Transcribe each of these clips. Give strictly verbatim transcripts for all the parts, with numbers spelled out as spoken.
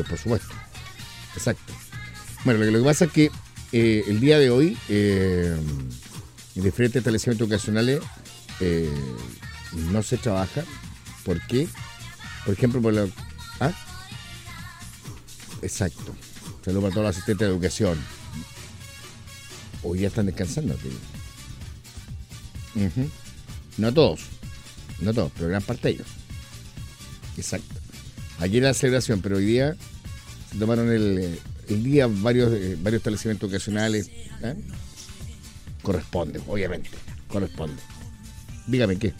antes, por supuesto. Exacto. Bueno, lo que, lo que pasa es que eh, el día de hoy, eh, en diferentes establecimientos educacionales, eh, no se trabaja. ¿Por qué? Por ejemplo, por la... ¿Ah? Exacto. Saludos para todos los asistentes de educación. Hoy ya están descansando, te digo. Uh-huh. No todos, no todos, pero gran parte de ellos. Exacto. Ayer era la celebración, pero hoy día se tomaron el, el día varios, eh, varios establecimientos educacionales. ¿eh? Corresponde, obviamente, corresponde. Dígame qué.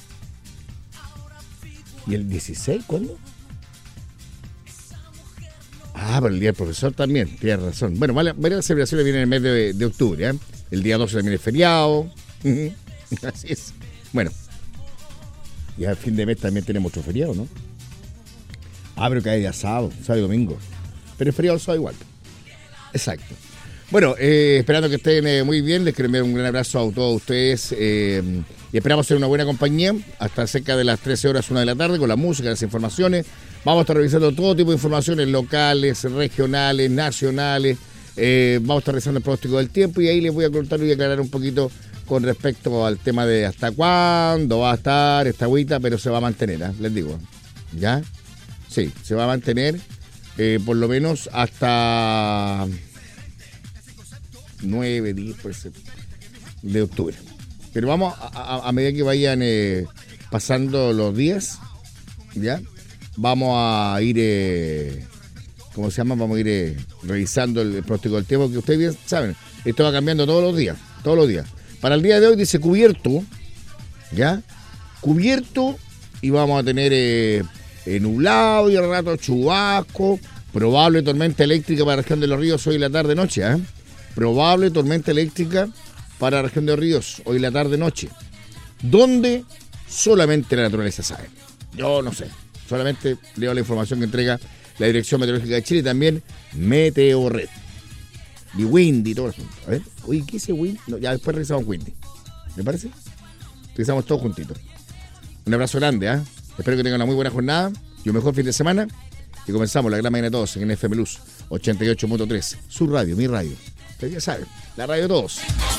¿Y el dieciséis cuándo? Ah, pero el día del profesor también, tienes razón. Bueno, varias celebraciones vienen en el mes de, de octubre, ¿eh? El día doce también es feriado. Uh-huh. Así es. Bueno, y al fin de mes también tenemos otro feriado, ¿no? Ah, pero que hay día sábado, sábado y domingo. Pero es feriado el sábado igual. Exacto. Bueno, eh, esperando que estén eh, muy bien, les quiero enviar un gran abrazo a todos ustedes eh, y esperamos ser una buena compañía hasta cerca de las trece horas, una de la tarde, con la música, las informaciones. Vamos a estar revisando todo tipo de informaciones locales, regionales, nacionales. Eh, vamos a estar revisando el pronóstico del tiempo y ahí les voy a contar y aclarar un poquito con respecto al tema de hasta cuándo va a estar esta agüita, pero se va a mantener, ¿eh? Les digo. ¿Ya? Sí, se va a mantener eh, por lo menos hasta nueve, diez de octubre. Pero vamos a, a, a medida que vayan eh, pasando los días, ¿ya? Vamos a ir, eh, ¿cómo se llama? Vamos a ir eh, revisando el pronóstico del tiempo, que ustedes bien saben, esto va cambiando todos los días, todos los días. Para el día de hoy dice cubierto, ¿ya? Cubierto, y vamos a tener eh, eh, nublado y al rato chubasco, probable tormenta eléctrica para la región de los ríos hoy en la tarde-noche, ¿eh? Probable tormenta eléctrica para la región de los ríos hoy en la tarde-noche. ¿Dónde? Solamente la naturaleza sabe. Yo no sé. Solamente leo la información que entrega la Dirección Meteorológica de Chile y también Meteorred. Y Windy y todo eso. A ver, oye, ¿qué dice Windy? No, ya después revisamos Windy. ¿Me parece? Revisamos todos juntitos. Un abrazo grande, ¿eh? Espero que tengan una muy buena jornada y un mejor fin de semana. Y comenzamos la gran mañana de todos en F M Luz ochenta y ocho punto tres. Su radio, mi radio. Ustedes ya saben, la radio de todos.